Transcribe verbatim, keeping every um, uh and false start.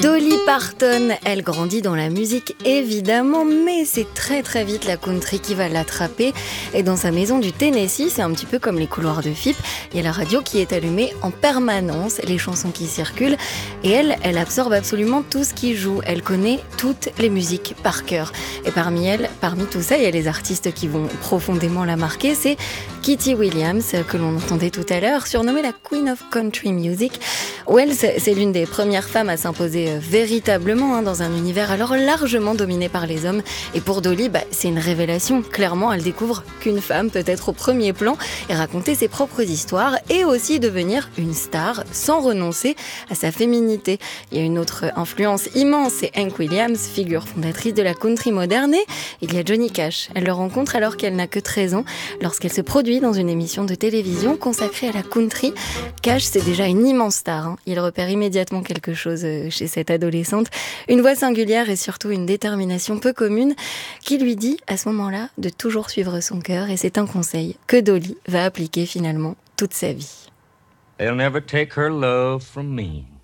Dolly Parton, elle grandit dans la musique évidemment, mais c'est très très vite la country qui va l'attraper. Et dans sa maison du Tennessee, c'est un petit peu comme les couloirs de F I P, il y a la radio qui est allumée en permanence, les chansons qui circulent, et elle, elle absorbe absolument tout ce qui joue. Elle connaît toutes les musiques par cœur. Et parmi elles, parmi tout ça, il y a les artistes qui vont profondément la marquer. C'est Kitty Williams, que l'on entendait tout à l'heure, surnommée la Queen of Country Music. Wells, c'est l'une des premières femmes à s'imposer véritablement hein, dans un univers alors largement dominé par les hommes. Et pour Dolly, bah, c'est une révélation. Clairement, elle découvre qu'une femme peut être au premier plan et raconter ses propres histoires et aussi devenir une star sans renoncer à sa féminité. Il y a une autre influence immense, c'est Hank Williams, figure fondatrice de la country moderne. Et il y a Johnny Cash. Elle le rencontre alors qu'elle n'a que treize ans, lorsqu'elle se produit dans une émission de télévision consacrée à la country. Cash, c'est déjà une immense star. Hein. Il repère immédiatement quelque chose chez cette adolescente, une voix singulière et surtout une détermination peu commune qui lui dit à ce moment-là de toujours suivre son cœur, et c'est un conseil que Dolly va appliquer finalement toute sa vie. They'll never take her love from me.